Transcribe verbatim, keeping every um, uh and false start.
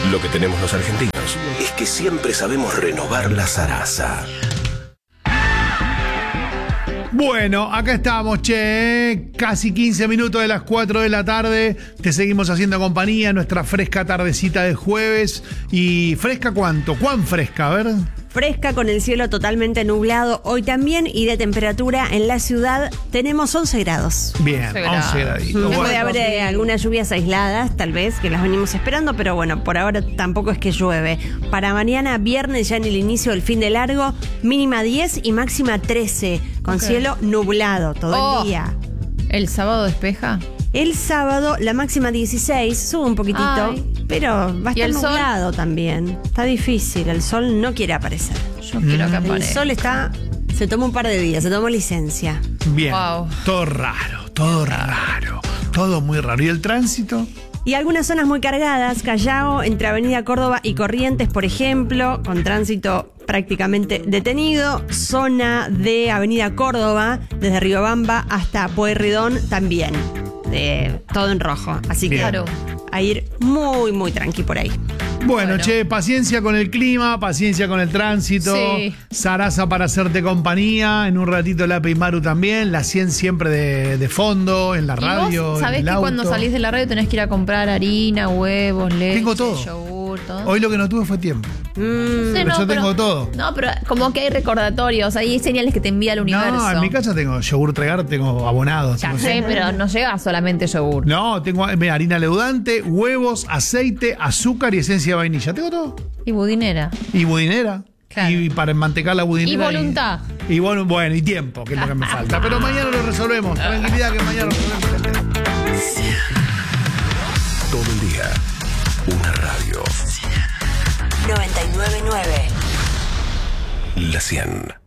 Lo que tenemos los argentinos es que siempre sabemos renovar la zaraza. Bueno, acá estamos, che, casi quince minutos de las cuatro de la tarde, te seguimos haciendo compañía, nuestra fresca tardecita de jueves. ¿Y fresca cuánto? ¿Cuán fresca? A ver. Fresca con el cielo totalmente nublado hoy también, y de temperatura en la ciudad tenemos once grados. Bien, once graditos. Bueno, puede Bueno. haber eh, algunas lluvias aisladas, tal vez, que las venimos esperando, pero bueno, por ahora tampoco es que llueve. Para mañana, viernes, ya en el inicio del fin de largo, mínima diez y máxima trece, con Ok. cielo nublado todo Oh. el día. ¿El sábado despeja? El sábado, la máxima dieciséis, sube un poquitito, Ay. pero va a ¿Y estar el sol? nublado también. Está difícil, el sol no quiere aparecer. Yo quiero que El aparezca. sol está... Se tomó un par de días, se tomó licencia. Bien, Wow. todo raro, todo raro, todo muy raro. ¿Y el tránsito? Y algunas zonas muy cargadas, Callao, entre Avenida Córdoba y Corrientes, por ejemplo, con tránsito prácticamente detenido. Zona de Avenida Córdoba, desde Riobamba hasta Pueyrredón también. De, todo en rojo. Así que Claro. a ir muy, muy tranqui por ahí. Bueno, Bueno. che, paciencia con el clima, paciencia con el tránsito. Sí. Sarasa para hacerte compañía. En un ratito Lape y Maru también. La cien siempre de, de fondo, en la ¿Y radio. vos sabés en que el cuando auto. salís de la radio tenés que ir a comprar harina, huevos, leche, Tengo todo. yogur, todo? Hoy lo que no tuve fue tiempo. Mm, Sí, pero yo tengo todo. No, pero como que hay recordatorios, hay señales que te envía el universo. No, en mi casa tengo yogur Tregar, tengo abonados. Ya tengo- sé, pero no llega solamente yogur. No, tengo mira, harina leudante, huevos, aceite, azúcar y esencia de vainilla. Tengo todo. Y budinera. Y budinera. Claro. Y para enmantecar la budinera. Y voluntad. Y, y bueno, bueno, y tiempo, que es lo que me falta. Pero mañana lo resolvemos. Tranquilidad que mañana lo resolvemos. Todo el día, una radio. noventa y nueve punto nueve. La cien.